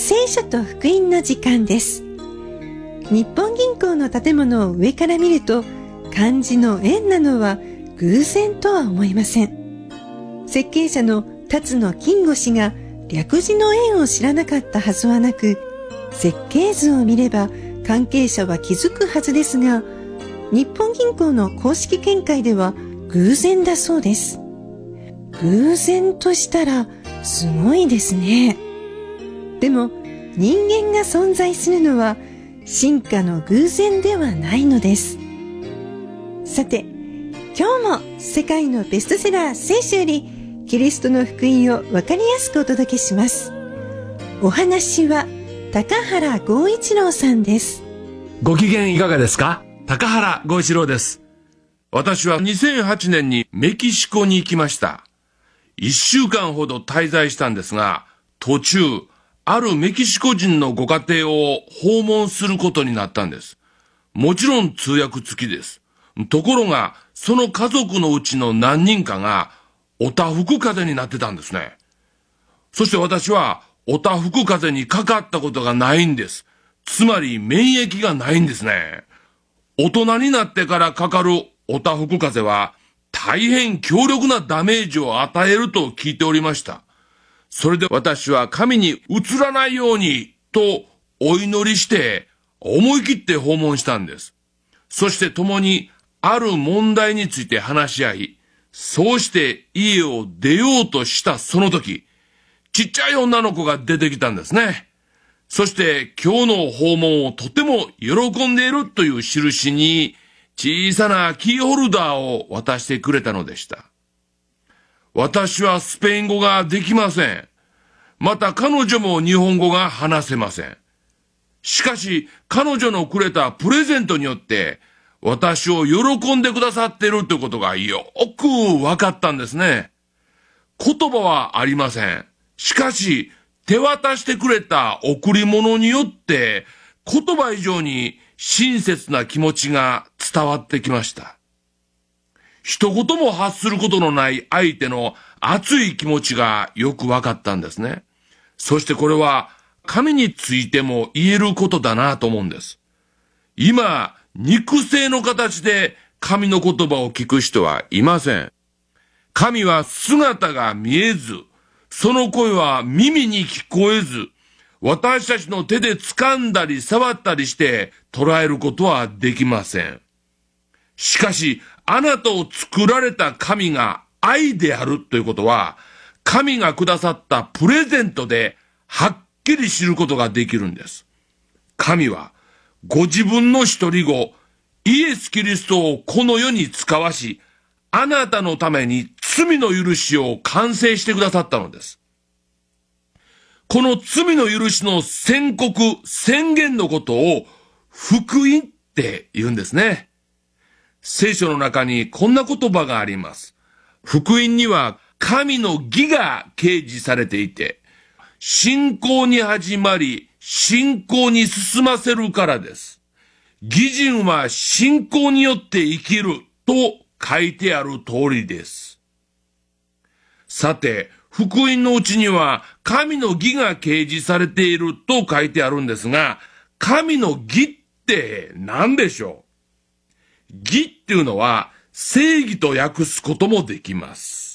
聖書と福音の時間です。日本銀行の建物を上から見ると漢字の円なのは偶然とは思えません。設計者の辰野金吾氏が略字の円を知らなかったはずはなく、設計図を見れば関係者は気づくはずですが、日本銀行の公式見解では偶然だそうです。偶然としたらすごいですね。でも人間が存在するのは進化の偶然ではないのです。さて、今日も世界のベストセラー聖書よりキリストの福音を分かりやすくお届けします。お話は高原剛一郎さんです。 ご機嫌いかがですか？高原剛一郎です。私は2008年にメキシコに行きました。1週間ほど滞在したんですが、途中、あるメキシコ人のご家庭を訪問することになったんです。もちろん通訳付きです。ところが、その家族のうちの何人かが、おたふく風邪になってたんですね。そして私は、おたふく風邪にかかったことがないんです。つまり、免疫がないんですね。大人になってからかかるおたふく風邪は、大変強力なダメージを与えると聞いておりました。それで私は神に移らないようにとお祈りして思い切って訪問したんです。そして共にある問題について話し合い、そうして家を出ようとしたその時、ちっちゃい女の子が出てきたんですね。そして今日の訪問をとても喜んでいるという印に小さなキーホルダーを渡してくれたのでした。私はスペイン語ができません。また彼女も日本語が話せません。しかし彼女のくれたプレゼントによって私を喜んでくださっているということがよく分かったんですね。言葉はありません。しかし手渡してくれた贈り物によって言葉以上に親切な気持ちが伝わってきました。一言も発することのない相手の熱い気持ちがよく分かったんですね。そしてこれは神についても言えることだなと思うんです。今、肉声の形で神の言葉を聞く人はいません。神は姿が見えず、その声は耳に聞こえず、私たちの手で掴んだり触ったりして捉えることはできません。しかし、あなたを作られた神が愛であるということは、神がくださったプレゼントではっきり知ることができるんです。神は、ご自分の一人子、イエス・キリストをこの世に使わし、あなたのために罪の許しを完成してくださったのです。この罪の許しの宣告、宣言のことを福音って言うんですね。聖書の中にこんな言葉があります。福音には神の義が掲示されていて、信仰に始まり、信仰に進ませるからです。義人は信仰によって生きると書いてある通りです。さて、福音のうちには神の義が掲示されていると書いてあるんですが、神の義って何でしょう？義っていうのは正義と訳すこともできます。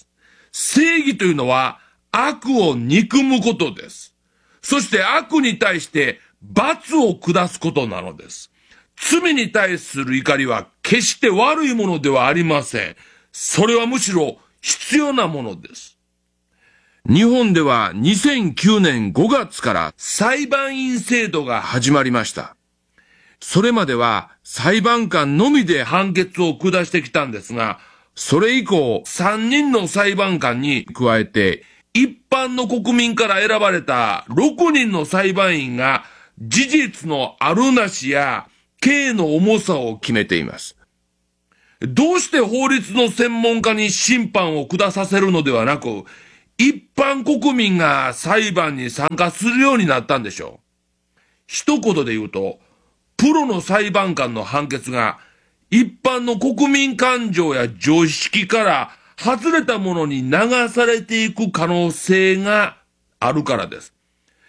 正義というのは悪を憎むことです。そして悪に対して罰を下すことなのです。罪に対する怒りは決して悪いものではありません。それはむしろ必要なものです。日本では2009年5月から裁判員制度が始まりました。それまでは裁判官のみで判決を下してきたんですが、それ以降3人の裁判官に加えて、一般の国民から選ばれた6人の裁判員が事実のあるなしや刑の重さを決めています。どうして法律の専門家に審判を下させるのではなく、一般国民が裁判に参加するようになったんでしょう。一言で言うと、プロの裁判官の判決が一般の国民感情や常識から外れたものに流されていく可能性があるからです。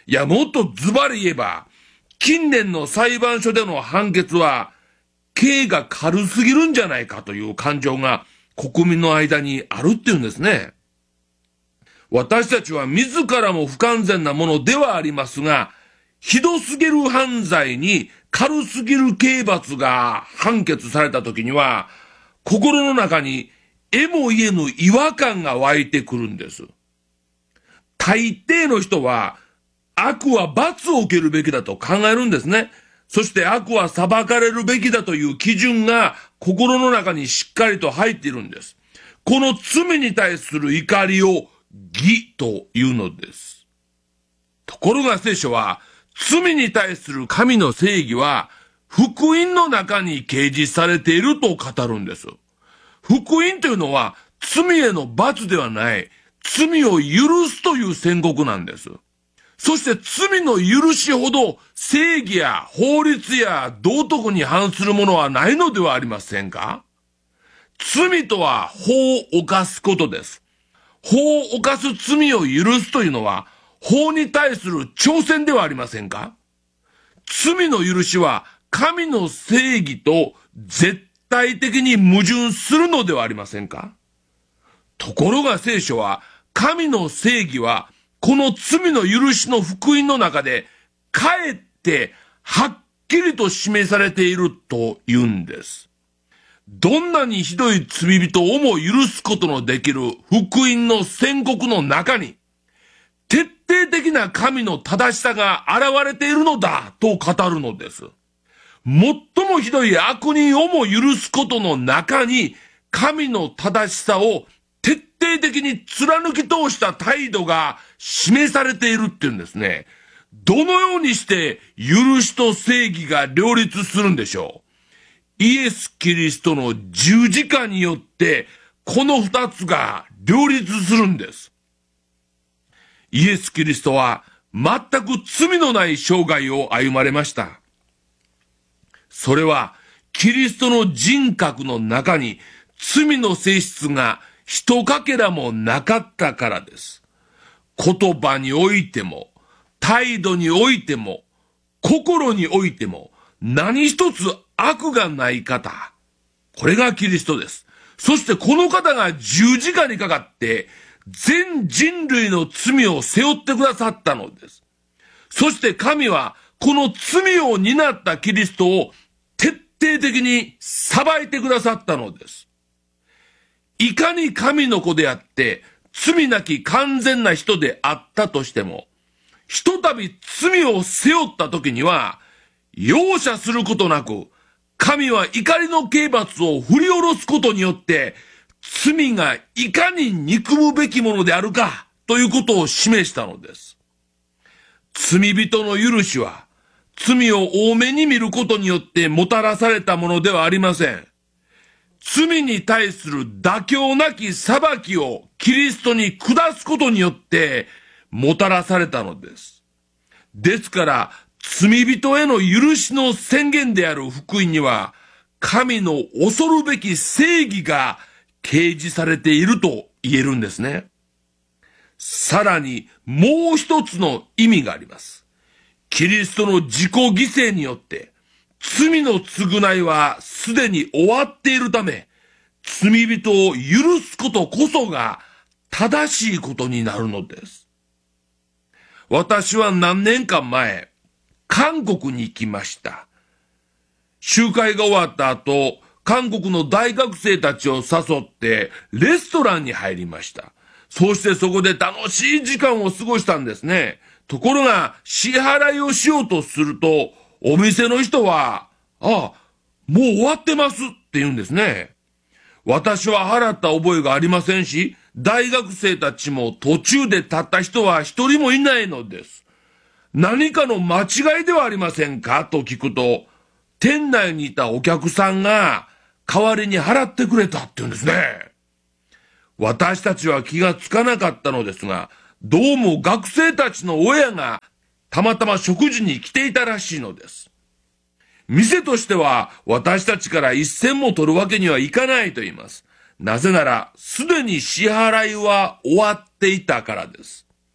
いや、もっとズバリ言えば、近年の裁判所での判決は、刑が軽すぎるんじゃないかという感情が国民の間にあるっていうんですね。私たちは自らも不完全なものではありますが、ひどすぎる犯罪に軽すぎる刑罰が判決された時には、心の中に得も言えぬ違和感が湧いてくるんです。大抵の人は、悪は罰を受けるべきだと考えるんですね。そして悪は裁かれるべきだという基準が心の中にしっかりと入っているんです。この罪に対する怒りを義というのです。ところが聖書は、罪に対する神の正義は、福音の中に掲示されていると語るんです。福音というのは、罪への罰ではない、罪を許すという宣告なんです。そして罪の許しほど正義や法律や道徳に反するものはないのではありませんか？罪とは法を犯すことです。法を犯す罪を許すというのは法に対する挑戦ではありませんか？罪の許しは神の正義と絶対的に矛盾するのではありませんか？ところが聖書は神の正義はこの罪の許しの福音の中で、かえってはっきりと示されていると言うんです。どんなにひどい罪人をも許すことのできる福音の宣告の中に、徹底的な神の正しさが現れているのだと語るのです。最もひどい悪人をも許すことの中に、神の正しさを徹底的に貫き通した態度が示されているっていうんですね。どのようにして許しと正義が両立するんでしょう。イエス・キリストの十字架によってこの二つが両立するんです。イエス・キリストは全く罪のない生涯を歩まれました。それはキリストの人格の中に罪の性質が一かけらもなかったからです。言葉においても、態度においても、心においても、何一つ悪がない方。これがキリストです。そしてこの方が十字架にかかって、全人類の罪を背負ってくださったのです。そして神は、この罪を担ったキリストを徹底的に裁いてくださったのです。いかに神の子であって、罪なき完全な人であったとしても、ひとたび罪を背負った時には、容赦することなく、神は怒りの刑罰を振り下ろすことによって、罪がいかに憎むべきものであるか、ということを示したのです。罪人の許しは、罪を多めに見ることによってもたらされたものではありません。罪に対する妥協なき裁きをキリストに下すことによってもたらされたのです。ですから、罪人への許しの宣言である福音には、神の恐るべき正義が掲示されていると言えるんですね。さらにもう一つの意味があります。キリストの自己犠牲によって、罪の償いはすでに終わっているため、罪人を許すことこそが正しいことになるのです。私は何年か前、韓国に行きました。集会が終わった後、韓国の大学生たちを誘ってレストランに入りました。そしてそこで楽しい時間を過ごしたんですね。ところが支払いをしようとすると、お店の人は、もう終わってますって言うんですね。私は払った覚えがありませんし、大学生たちも途中で立った人は一人もいないのです。何かの間違いではありませんかと聞くと、店内にいたお客さんが代わりに払ってくれたって言うんですね。私たちは気がつかなかったのですが、どうも学生たちの親がたまたま食事に来ていたらしいのです。店としては私たちから一銭も取るわけにはいかないと言います。なぜならすでに支払いは終わっていたからです。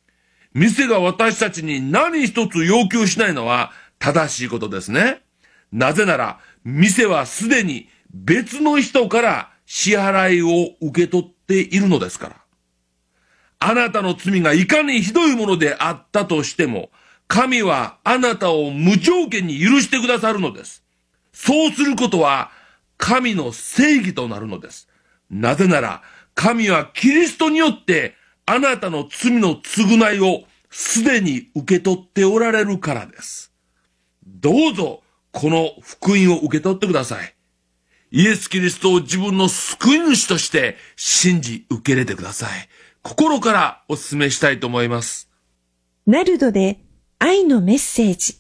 店が私たちに何一つ要求しないのは正しいことですね。なぜなら、店はすでに別の人から支払いを受け取っているのですから。あなたの罪がいかにひどいものであったとしても、神はあなたを無条件に許してくださるのです。そうすることは、神の正義となるのです。なぜなら、神はキリストによってあなたの罪の償いをすでに受け取っておられるからです。どうぞ、この福音を受け取ってください。イエス・キリストを自分の救い主として信じ受け入れてください。心からお勧めしたいと思います。 ナルドで愛のメッセージ。